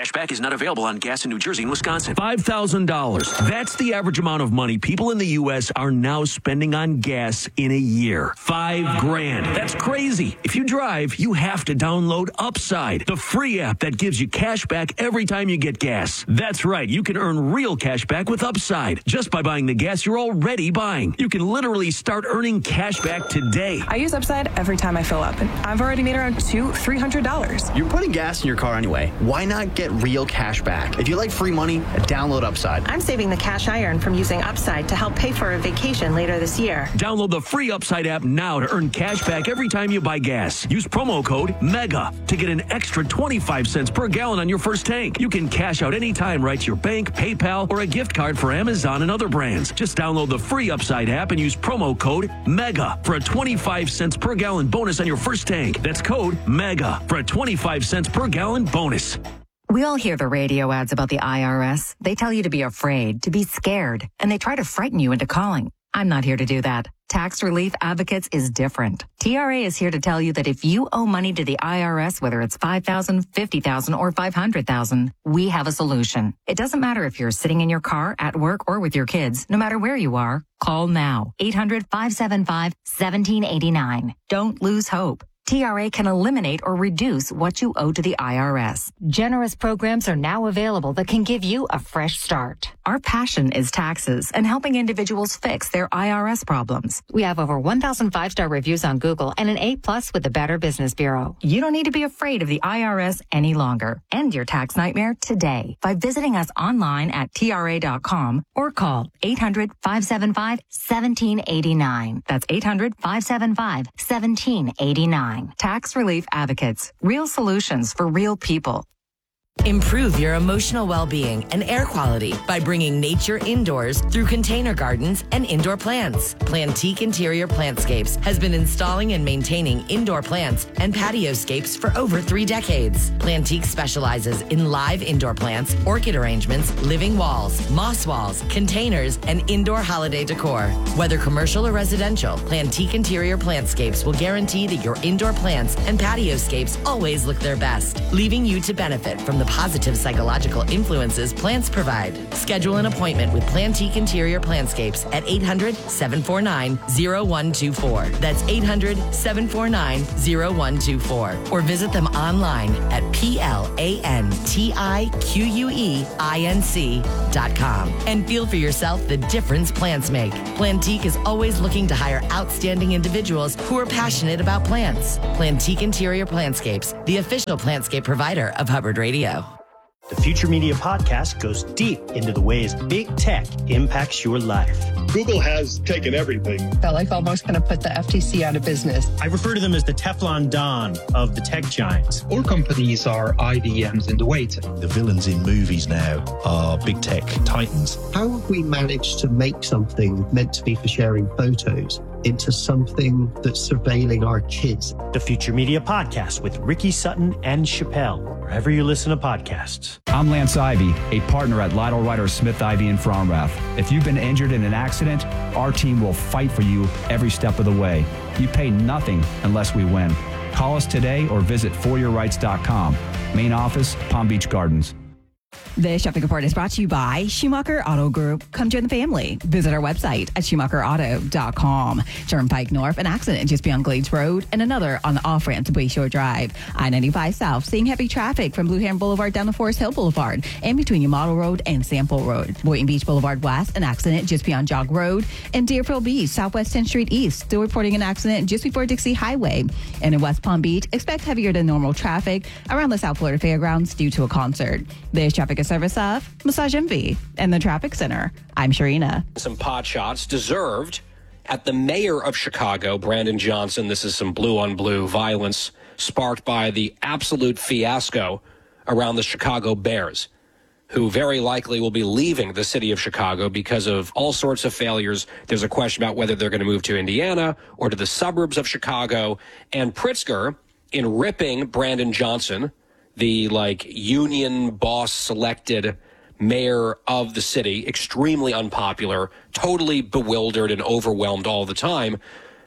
Cashback is not available on gas in New Jersey and Wisconsin. $5,000. That's the average amount of money people in the U.S. are now spending on gas in a year. $5,000. That's crazy. If you drive, you have to download Upside, the free app that gives you cash back every time you get gas. That's right. You can earn real cash back with Upside just by buying the gas you're already buying. You can literally start earning cash back today. I use Upside every time I fill up, and I've already made around $200-$300. You're putting gas in your car anyway. Why not get real cash back? If you like free money, download Upside. I'm saving the cash I earn from using Upside to help pay for a vacation later this year. Download the free Upside app now to earn cash back every time you buy gas. Use promo code MEGA to get an extra 25 cents per gallon on your first tank. You can cash out anytime right to your bank, PayPal, or a gift card for Amazon and other brands. Just download the free Upside app and use promo code MEGA for a 25 cents per gallon bonus on your first tank. That's code MEGA for a 25 cents per gallon bonus. We all hear the radio ads about the IRS. They tell you to be afraid, to be scared, and they try to frighten you into calling. I'm not here to do that. Tax Relief Advocates is different. TRA is here to tell you that if you owe money to the IRS, whether it's $5,000, $50,000, or $500,000, we have a solution. It doesn't matter if you're sitting in your car, at work, or with your kids. No matter where you are, call now. 800-575-1789. Don't lose hope. TRA can eliminate or reduce what you owe to the IRS. Generous programs are now available that can give you a fresh start. Our passion is taxes and helping individuals fix their IRS problems. We have over 1,000 5-star reviews on Google and an A+ with the Better Business Bureau. You don't need to be afraid of the IRS any longer. End your tax nightmare today by visiting us online at TRA.com or call 800-575-1789. That's 800-575-1789. Tax Relief Advocates. Real solutions for real people. Improve your emotional well-being and air quality by bringing nature indoors through container gardens and indoor plants. Plantique Interior Plantscapes has been installing and maintaining indoor plants and patioscapes for over 3 decades. Plantique specializes in live indoor plants, orchid arrangements, living walls, moss walls, containers, and indoor holiday decor. Whether commercial or residential, Plantique Interior Plantscapes will guarantee that your indoor plants and patioscapes always look their best, leaving you to benefit from the positive psychological influences plants provide. Schedule an appointment with Plantique Interior Plantscapes at 800-749-0124. That's 800-749-0124. Or visit them online at plantiqueinc.com and feel for yourself the difference plants make. Plantique is always looking to hire outstanding individuals who are passionate about plants. Plantique Interior Plantscapes, the official plantscape provider of Hubbard Radio. The Future Media Podcast goes deep into the ways big tech impacts your life. Google has taken everything. Felt like almost going to put the FTC out of business. I refer to them as the Teflon Don of the tech giants. All companies are IDMs in the waiting. The villains in movies now are big tech titans. How have we managed to make something meant to be for sharing photos into something that's surveilling our kids? The Future Media Podcast with Ricky Sutton and Chappelle, wherever you listen to podcasts. I'm Lance Ivy, a partner at Lytle Ryder Smith Ivy in Fromrath. If you've been injured in an accident, our team will fight for you every step of the way. You pay nothing unless we win. Call us today or visit foryourrights.com. Main office, Palm Beach Gardens. This shopping report is brought to you by Schumacher Auto Group. Come join the family. Visit our website at schumacherauto.com. Turnpike North, an accident just beyond Glades Road, and another on the off-ramp to Bayshore Drive. I-95 South, seeing heavy traffic from Blue Heron Boulevard down to Forest Hill Boulevard, and between Yamato Road and Sample Road. Boynton Beach Boulevard West, an accident just beyond Jog Road, and Deerfield Beach, Southwest 10th Street East, still reporting an accident just before Dixie Highway. And in West Palm Beach, expect heavier than normal traffic around the South Florida Fairgrounds due to a concert. This traffic is service of Massage Envy and the Traffic Center. I'm Sharina. Some pot shots deserved at the mayor of Chicago, Brandon Johnson. This is some blue-on-blue violence sparked by the absolute fiasco around the Chicago Bears, who very likely will be leaving the city of Chicago because of all sorts of failures. There's a question about whether they're going to move to Indiana or to the suburbs of Chicago. And Pritzker, in ripping Brandon Johnson, the union boss selected mayor of the city, extremely unpopular, totally bewildered and overwhelmed all the time.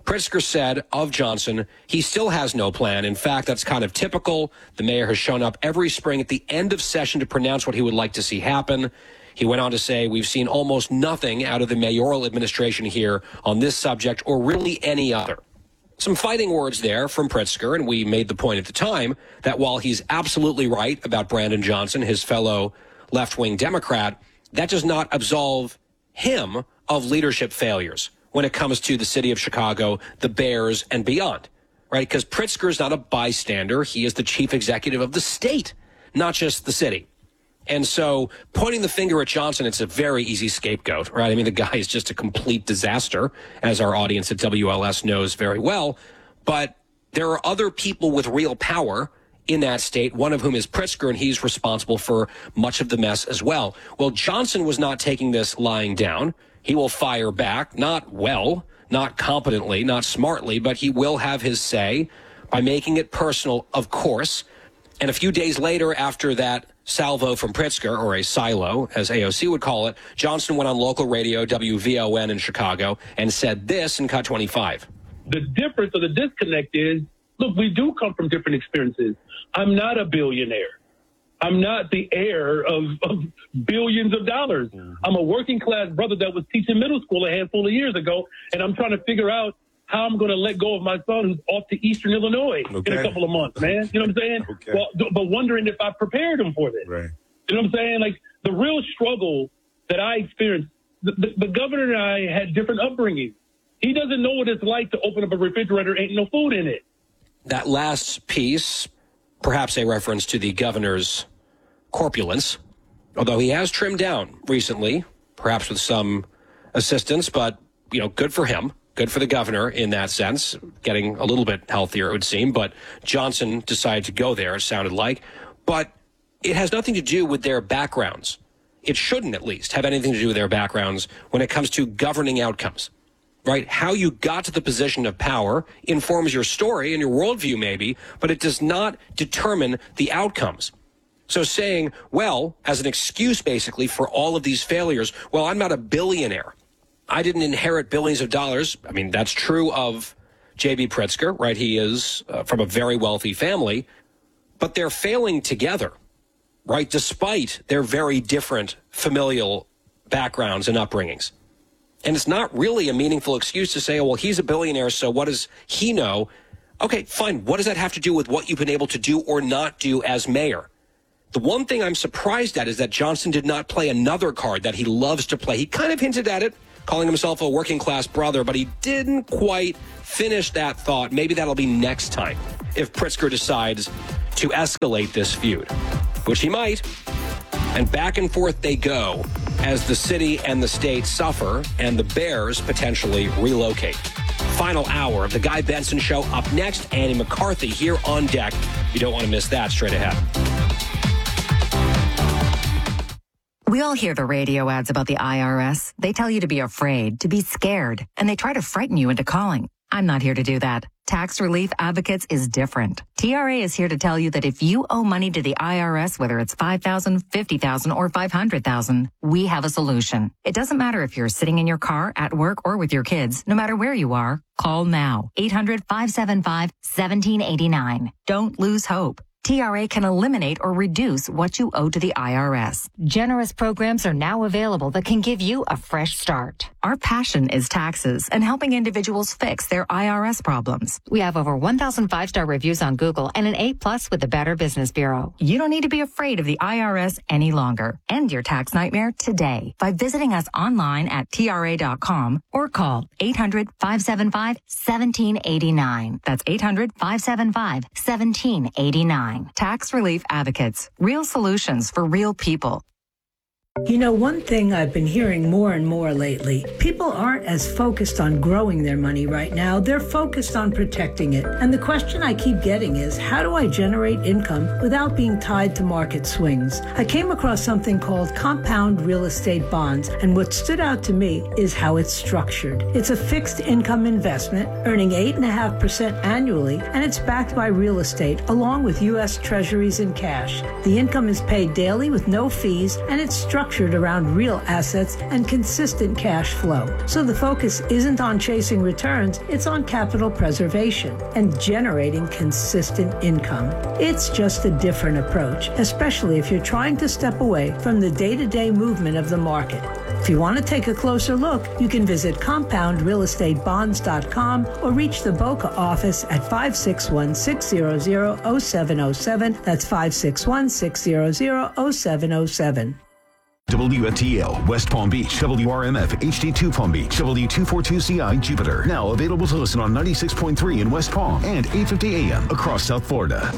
Pritzker said of Johnson, he still has no plan. In fact, that's kind of typical. The mayor has shown up every spring at the end of session to pronounce what he would like to see happen. He went on to say, we've seen almost nothing out of the mayoral administration here on this subject or really any other. Some fighting words there from Pritzker, and we made the point at the time that while he's absolutely right about Brandon Johnson, his fellow left-wing Democrat, that does not absolve him of leadership failures when it comes to the city of Chicago, the Bears, and beyond, right? Because Pritzker is not a bystander. He is the chief executive of the state, not just the city. And so pointing the finger at Johnson, it's a very easy scapegoat, right? I mean, the guy is just a complete disaster, as our audience at WLS knows very well. But there are other people with real power in that state, one of whom is Pritzker, and he's responsible for much of the mess as well. Well, Johnson was not taking this lying down. He will fire back, not well, not competently, not smartly, but he will have his say by making it personal, of course. And a few days later, after that salvo from Pritzker, or a silo, as AOC would call it, Johnson went on local radio, WVON in Chicago, and said this in Cut 25. The difference or the disconnect is, look, we do come from different experiences. I'm not a billionaire. I'm not the heir of billions of dollars. I'm a working class brother that was teaching middle school a handful of years ago, and I'm trying to figure out how I'm going to let go of my son who's off to Eastern Illinois in a couple of months, man. You know what I'm saying? Okay. Well, but wondering if I prepared him for this. Right. You know what I'm saying? Like, the real struggle that I experienced, the governor and I had different upbringing. He doesn't know what it's like to open up a refrigerator, ain't no food in it. That last piece, perhaps a reference to the governor's corpulence, although he has trimmed down recently, perhaps with some assistance, but, you know, good for him. Good for the governor in that sense, getting a little bit healthier, it would seem. But Johnson decided to go there, it sounded like. But it has nothing to do with their backgrounds. It shouldn't, at least, have anything to do with their backgrounds when it comes to governing outcomes, right? How you got to the position of power informs your story and your worldview, maybe, but it does not determine the outcomes. So saying, well, as an excuse, basically, for all of these failures, well, I'm not a billionaire. I didn't inherit billions of dollars. I mean, that's true of J.B. Pritzker, right? He is from a very wealthy family, but they're failing together, right? Despite their very different familial backgrounds and upbringings. And it's not really a meaningful excuse to say, oh, well, he's a billionaire, so what does he know? Okay, fine. What does that have to do with what you've been able to do or not do as mayor? The one thing I'm surprised at is that Johnson did not play another card that he loves to play. He kind of hinted at it, calling himself a working class brother, but he didn't quite finish that thought. Maybe that'll be next time if Pritzker decides to escalate this feud, which he might. And back and forth they go as the city and the state suffer and the Bears potentially relocate. Final hour of the Guy Benson Show up next. Annie McCarthy here on deck. You don't want to miss that. Straight ahead. We all hear the radio ads about the IRS. They tell you to be afraid, to be scared, and they try to frighten you into calling. I'm not here to do that. Tax Relief Advocates is different. TRA is here to tell you that if you owe money to the IRS, whether it's $5,000, $50,000, or $500,000, we have a solution. It doesn't matter if you're sitting in your car, at work, or with your kids. No matter where you are, call now. 800-575-1789. Don't lose hope. TRA can eliminate or reduce what you owe to the IRS. Generous programs are now available that can give you a fresh start. Our passion is taxes and helping individuals fix their IRS problems. We have over 1,000 5-star reviews on Google and an A+ with the Better Business Bureau. You don't need to be afraid of the IRS any longer. End your tax nightmare today by visiting us online at TRA.com or call 800-575-1789. That's 800-575-1789. Tax Relief Advocates. Real solutions for real people. You know, one thing I've been hearing more and more lately, people aren't as focused on growing their money right now. They're focused on protecting it. And the question I keep getting is, how do I generate income without being tied to market swings? I came across something called compound real estate bonds, and what stood out to me is how it's structured. It's a fixed income investment, earning 8.5% annually, and it's backed by real estate, along with U.S. Treasuries and cash. The income is paid daily with no fees, and it's structured structured around real assets and consistent cash flow. So the focus isn't on chasing returns, it's on capital preservation and generating consistent income. It's just a different approach, especially if you're trying to step away from the day-to-day movement of the market. If you want to take a closer look, you can visit compoundrealestatebonds.com or reach the Boca office at 561-600-0707. That's 561-600-0707. WFTL, West Palm Beach, WRMF, HD2 Palm Beach, W242CI, Jupiter. Now available to listen on 96.3 in West Palm and 850 AM across South Florida.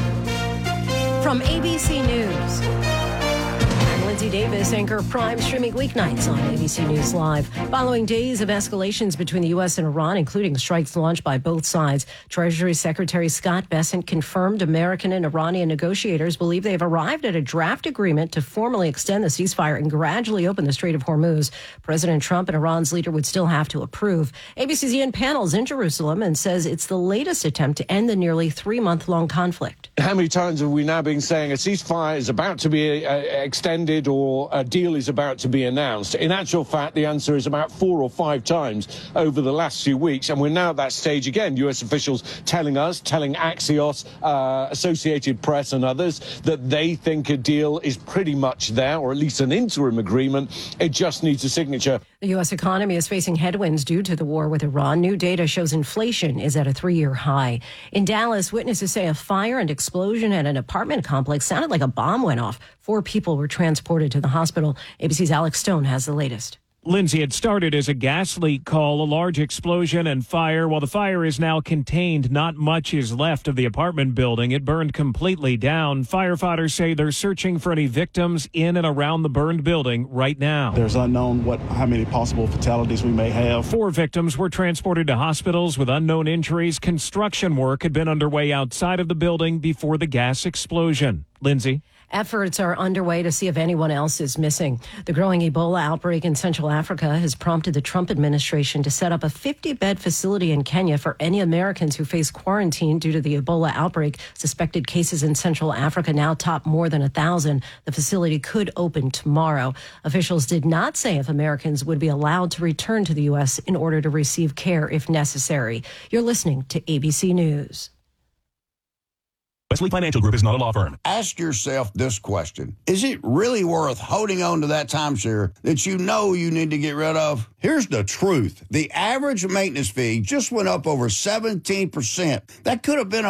From ABC News, I'm Lindsay Davis, anchor Prime, streaming weeknights on ABC News Live. Following days of escalations between the U.S. and Iran, including strikes launched by both sides, Treasury Secretary Scott Bessent confirmed American and Iranian negotiators believe they have arrived at a draft agreement to formally extend the ceasefire and gradually open the Strait of Hormuz. President Trump and Iran's leader would still have to approve. ABC's Ian Pannell's in Jerusalem and says it's the latest attempt to end the nearly 3-month-long conflict. How many times have we now been saying a ceasefire is about to be extended or a deal is about to be announced? In actual fact, the answer is about 4 or 5 times over the last few weeks. And we're now at that stage again. U.S. officials telling Axios, Associated Press and others that they think a deal is pretty much there, or at least an interim agreement. It just needs a signature. The U.S. economy is facing headwinds due to the war with Iran. New data shows inflation is at a 3-year high. In Dallas, witnesses say a fire and explosion at an apartment complex sounded like a bomb went off. 4 people were transported to the hospital. ABC's Alex Stone has the latest. Lindsay, it started as a gas leak call, a large explosion and fire. While the fire is now contained, not much is left of the apartment building. It burned completely down. Firefighters say they're searching for any victims in and around the burned building right now. There's unknown how many possible fatalities we may have. 4 victims were transported to hospitals with unknown injuries. Construction work had been underway outside of the building before the gas explosion. Lindsay? Efforts are underway to see if anyone else is missing. The growing Ebola outbreak in Central Africa has prompted the Trump administration to set up a 50-bed facility in Kenya for any Americans who face quarantine due to the Ebola outbreak. Suspected cases in Central Africa now top more than 1,000. The facility could open tomorrow. Officials did not say if Americans would be allowed to return to the U.S. in order to receive care if necessary. You're listening to ABC News. Wesley Financial Group is not a law firm. Ask yourself this question. Is it really worth holding on to that timeshare that you know you need to get rid of? Here's the truth. The average maintenance fee just went up over 17%. That could have been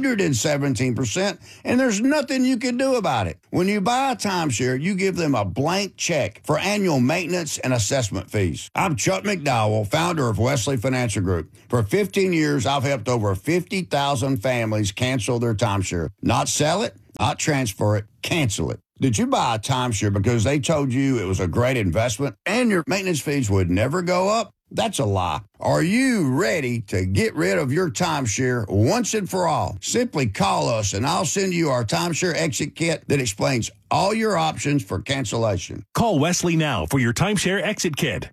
117%, and there's nothing you can do about it. When you buy a timeshare, you give them a blank check for annual maintenance and assessment fees. I'm Chuck McDowell, founder of Wesley Financial Group. For 15 years, I've helped over 50,000 families cancel their timeshare. Not sell it, not transfer it, cancel it. Did you buy a timeshare because they told you it was a great investment and your maintenance fees would never go up? That's a lie. Are you ready to get rid of your timeshare once and for all? Simply call us and I'll send you our timeshare exit kit that explains all your options for cancellation. Call Wesley now for your timeshare exit kit.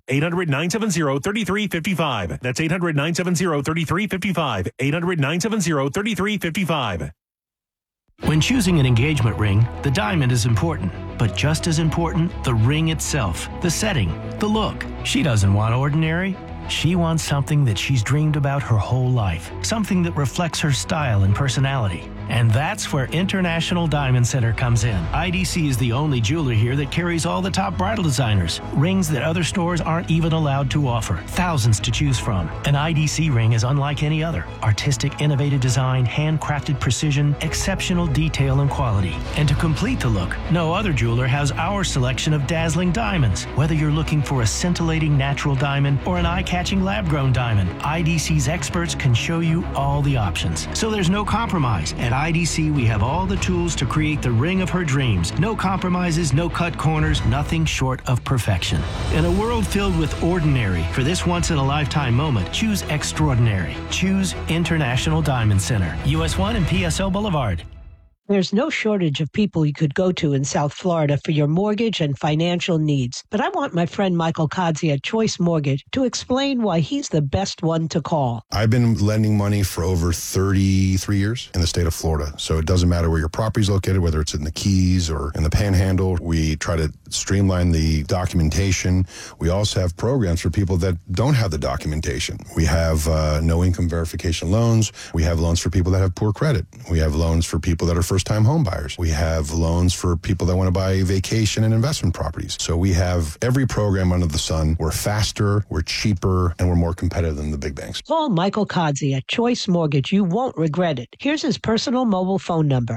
800-970-3355. That's 800-970-3355. 800-970-3355. When choosing an engagement ring, the diamond is important, but just as important, the ring itself, the setting, the look. She doesn't want ordinary. She wants something that she's dreamed about her whole life, something that reflects her style and personality. And that's where International Diamond Center comes in. IDC is the only jeweler here that carries all the top bridal designers, rings that other stores aren't even allowed to offer, thousands to choose from. An IDC ring is unlike any other. Artistic, innovative design, handcrafted precision, exceptional detail and quality. And to complete the look, no other jeweler has our selection of dazzling diamonds. Whether you're looking for a scintillating natural diamond or an eye-catching lab-grown diamond, IDC's experts can show you all the options. So there's no compromise. At IDC, we have all the tools to create the ring of her dreams. No compromises, no cut corners, nothing short of perfection. In a world filled with ordinary, for this once-in-a-lifetime moment, choose extraordinary. Choose International Diamond Center, US 1 and PSL Boulevard. There's no shortage of people you could go to in South Florida for your mortgage and financial needs. But I want my friend Michael Kodzie at Choice Mortgage to explain why he's the best one to call. I've been lending money for over 33 years in the state of Florida. So it doesn't matter where your property is located, whether it's in the Keys or in the Panhandle. We try to streamline the documentation. We also have programs for people that don't have the documentation. We have no income verification loans. We have loans for people that have poor credit. We have loans for people that are first-time home buyers. We have loans for people that want to buy vacation and investment properties. So we have every program under the sun. We're faster, we're cheaper, and we're more competitive than the big banks. Call Michael Kodzie at Choice Mortgage. You won't regret it. Here's his personal mobile phone number,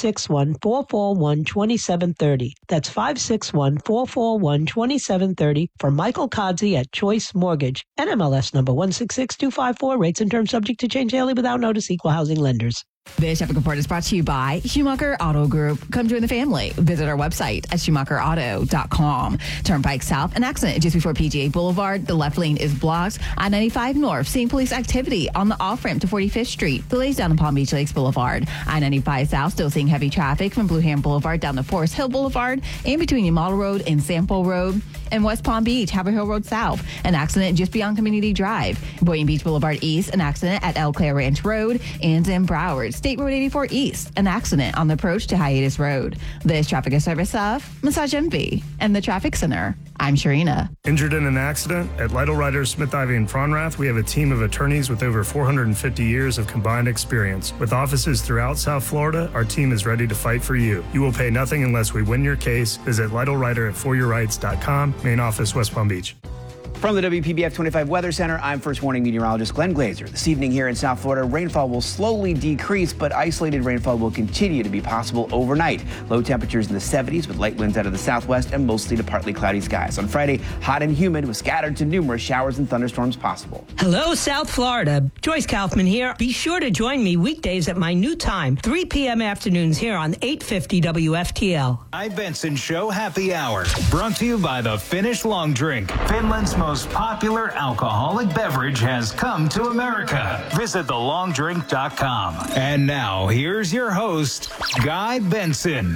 561-441-2730. That's 561-441-2730 for Michael Kodzie at Choice Mortgage. NMLS number 166254. Rates and terms subject to change daily without notice. Equal housing lenders. This Traffic Report is brought to you by Schumacher Auto Group. Come join the family. Visit our website at SchumacherAuto.com. Turnpike South, an accident just before PGA Boulevard. The left lane is blocked. I-95 North, seeing police activity on the off-ramp to 45th Street. Delays down on Palm Beach Lakes Boulevard. I-95 South, still seeing heavy traffic from Blue Heron Boulevard down to Forest Hill Boulevard and between Model Road and Sample Road. And West Palm Beach, Haver Hill Road South, an accident just beyond Community Drive. Boynton Beach Boulevard East, an accident at El Claire Ranch Road. And in Broward, State Road 84 East, an accident on the approach to Hiatus Road. This traffic is service of Massage Envy and the Traffic Center. I'm Sharina. Injured in an accident? At Lytle Writers, Smith, Ivy, and Fronrath, we have a team of attorneys with over 450 years of combined experience. With offices throughout South Florida, our team is ready to fight for you. You will pay nothing unless we win your case. Visit LytleWriter at foryourrights.com, main office, West Palm Beach. From the WPBF 25 Weather Center, I'm First Warning meteorologist Glenn Glazer. This evening here in South Florida, rainfall will slowly decrease, but isolated rainfall will continue to be possible overnight. Low temperatures in the 70s with light winds out of the southwest and mostly to partly cloudy skies. On Friday, hot and humid with scattered to numerous showers and thunderstorms possible. Hello, South Florida. Joyce Kaufman here. Be sure to join me weekdays at my new time, 3 p.m. afternoons here on 850 WFTL. Guy Benson Show Happy Hour, brought to you by the Finnish Long Drink. Finland's most popular alcoholic beverage has come to America. Visit thelongdrink.com. And now, here's your host, Guy Benson.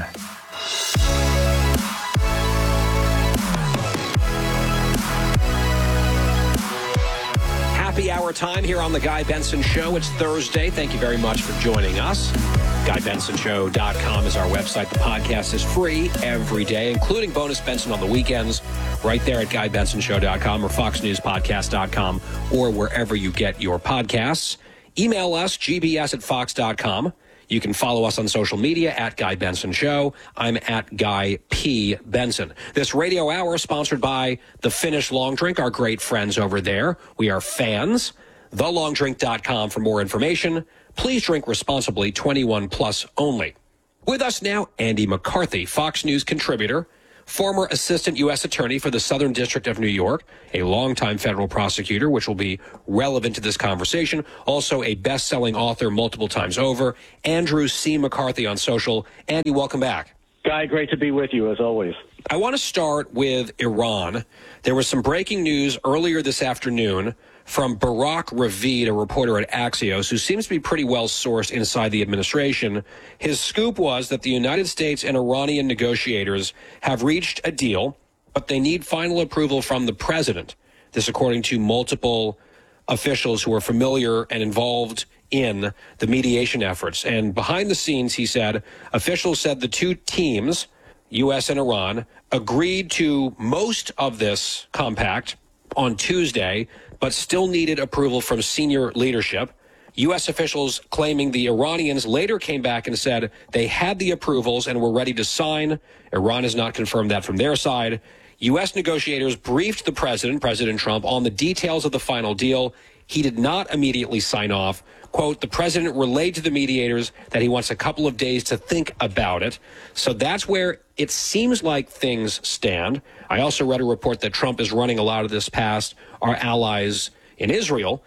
Happy hour time here on the Guy Benson Show. It's Thursday. Thank you very much for joining us. GuyBensonShow.com is our website. The podcast is free every day, including Bonus Benson on the weekends, right there at GuyBensonShow.com or FoxNewsPodcast.com or wherever you get your podcasts. Email us, gbs@fox.com. You can follow us on social media at Guy Benson Show. I'm at Guy P. Benson. This radio hour is sponsored by the Finnish Long Drink, our great friends over there. We are fans. TheLongDrink.com for more information. Please drink responsibly, 21 plus only. With us now, Andy McCarthy, Fox News contributor, former assistant U.S. attorney for the Southern District of New York, a longtime federal prosecutor, which will be relevant to this conversation, also a best-selling author multiple times over, Andrew C. McCarthy on social. Andy, welcome back. Guy, great to be with you, as always. I want to start with Iran. There was some breaking news earlier this afternoon from Barak Ravid, a reporter at Axios, who seems to be pretty well sourced inside the administration. His scoop was that the United States and Iranian negotiators have reached a deal, but they need final approval from the president. This according to multiple officials who are familiar and involved in the mediation efforts. And behind the scenes, he said, officials said the two teams, U.S. and Iran, agreed to most of this compact on Tuesday, but still needed approval from senior leadership. U.S. officials claiming the Iranians later came back and said they had the approvals and were ready to sign. Iran has not confirmed that from their side. U.S. negotiators briefed the president, President Trump, on the details of the final deal. He did not immediately sign off. Quote, the president relayed to the mediators that he wants a couple of days to think about it. So that's where it seems like things stand. I also read a report that Trump is running a lot of this past our allies in Israel.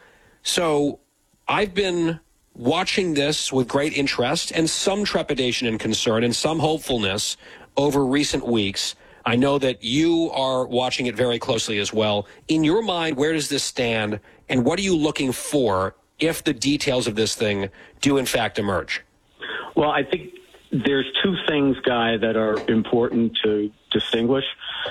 So I've been watching this with great interest and some trepidation and concern and some hopefulness over recent weeks. I know that you are watching it very closely as well. In your mind, where does this stand, and what are you looking for if the details of this thing do in fact emerge? Well, I think there's two things, Guy, that are important to distinguish.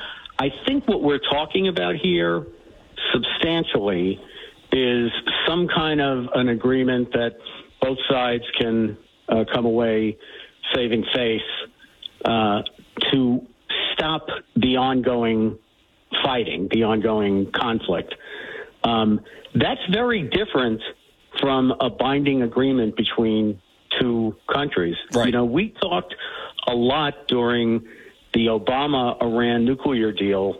I think what we're talking about here substantially is some kind of an agreement that both sides can come away saving face to stop the the ongoing fighting, the ongoing conflict. That's very different from a binding agreement between two countries. Right. You know, we talked a lot during the Obama-Iran nuclear deal,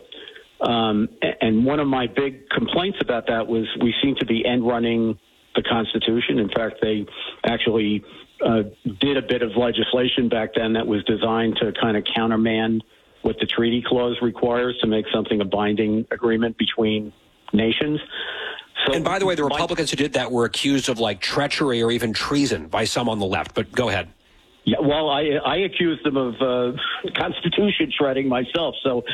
and one of my big complaints about that was we seem to be end-running the Constitution. In fact, they actually did a bit of legislation back then that was designed to kind of countermand what the treaty clause requires to make something a binding agreement between nations. So, and by the way, the Republicans who did that were accused of like treachery or even treason by some on the left. But go ahead. Yeah, well, I accused them of Constitution shredding myself. So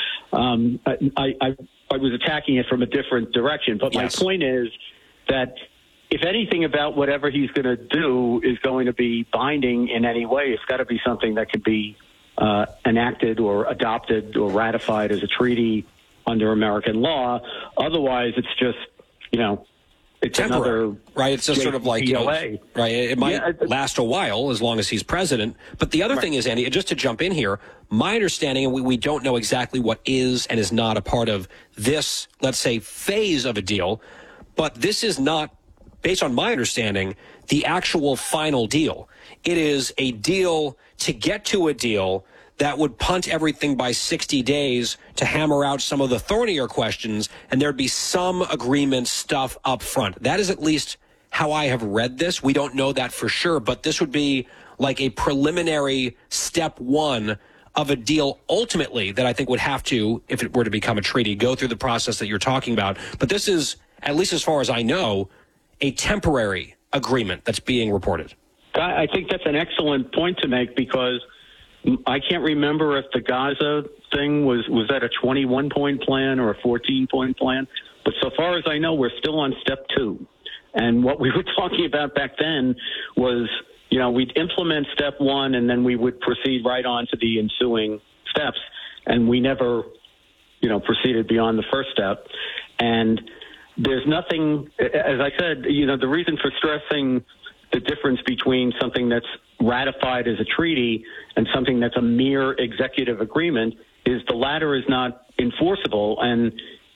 I was attacking it from a different direction. But my point is that if anything about whatever he's going to do is going to be binding in any way, it's got to be something that could be enacted or adopted or ratified as a treaty under American law. Otherwise, it's just, you know, it's temporary, another right? It's just sort of like, you know, right? It might last a while as long as he's president. But the other thing is, Andy, just to jump in here, my understanding, and we don't know exactly what is and is not a part of this, let's say, phase of a deal, but this is not, based on my understanding, the actual final deal. It is a deal to get to a deal that would punt everything by 60 days to hammer out some of the thornier questions, and there'd be some agreement stuff up front. That is at least how I have read this. We don't know that for sure, but this would be like a preliminary step one of a deal ultimately that I think would have to, if it were to become a treaty, go through the process that you're talking about. But this is, at least as far as I know, a temporary agreement that's being reported. I think that's an excellent point to make, because I can't remember if the Gaza thing was that a 21-point plan or a 14-point plan. But so far as I know, we're still on step 2. And what we were talking about back then was, you know, we'd implement step 1 and then we would proceed right on to the ensuing steps. And we never, you know, proceeded beyond the first step. And there's nothing, as I said, you know, the reason for stressing the difference between something that's ratified as a treaty and something that's a mere executive agreement is the latter is not enforceable, and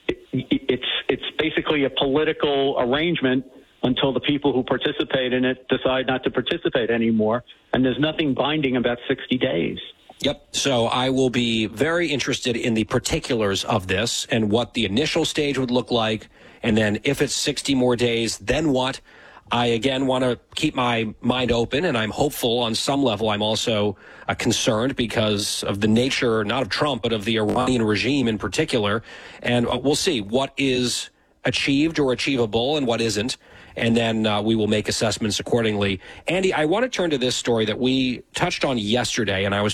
it's basically a political arrangement until the people who participate in it decide not to participate anymore, and there's nothing binding about 60 days. Yep. So I will be very interested in the particulars of this and what the initial stage would look like, and then if it's 60 more days, then what? I, again, want to keep my mind open, and I'm hopeful on some level. I'm also concerned because of the nature, not of Trump, but of the Iranian regime in particular. And we'll see what is achieved or achievable and what isn't. And then we will make assessments accordingly. Andy, I want to turn to this story that we touched on yesterday, and I was